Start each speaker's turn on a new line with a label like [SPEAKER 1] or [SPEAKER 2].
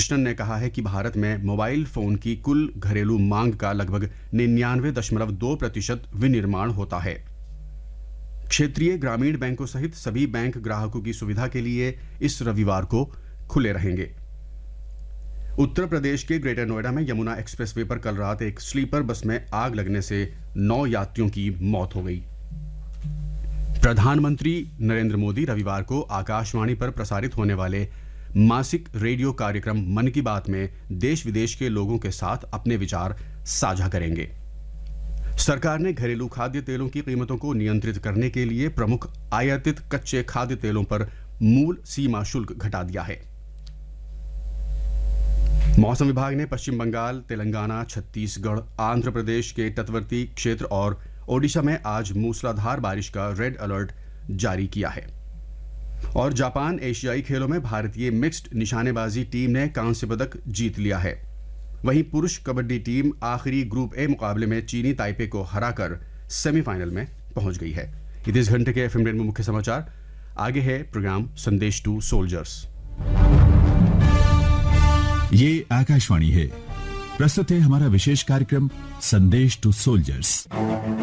[SPEAKER 1] कृष्णन ने कहा है कि भारत में मोबाइल फोन की कुल घरेलू मांग का लगभग 99.2% विनिर्माण होता है। क्षेत्रीय ग्रामीण बैंकों सहित सभी बैंक ग्राहकों की सुविधा के लिए इस रविवार को खुले रहेंगे। उत्तर प्रदेश के ग्रेटर नोएडा में यमुना एक्सप्रेसवे पर कल रात एक स्लीपर बस में आग लगने से 9 यात्रियों की मौत हो गई। प्रधानमंत्री नरेंद्र मोदी रविवार को आकाशवाणी पर प्रसारित होने वाले मासिक रेडियो कार्यक्रम मन की बात में देश विदेश के लोगों के साथ अपने विचार साझा करेंगे। सरकार ने घरेलू खाद्य तेलों की कीमतों को नियंत्रित करने के लिए प्रमुख आयातित कच्चे खाद्य तेलों पर मूल सीमा शुल्क घटा दिया है। मौसम विभाग ने पश्चिम बंगाल, तेलंगाना, छत्तीसगढ़, आंध्र प्रदेश के तटवर्ती क्षेत्र और ओडिशा में आज मूसलाधार बारिश का रेड अलर्ट जारी किया है। और जापान एशियाई खेलों में भारतीय मिक्स्ड निशानेबाजी टीम ने कांस्य पदक जीत लिया है। वहीं पुरुष कबड्डी टीम आखिरी ग्रुप ए मुकाबले में चीनी ताइपे को हराकर सेमीफाइनल में पहुंच गई है। इस घंटे के एफएम रेनबो मुख्य समाचार। आगे है प्रोग्राम संदेश टू सोल्जर्स।
[SPEAKER 2] ये आकाशवाणी है। प्रस्तुत है हमारा विशेष कार्यक्रम संदेश टू सोल्जर्स।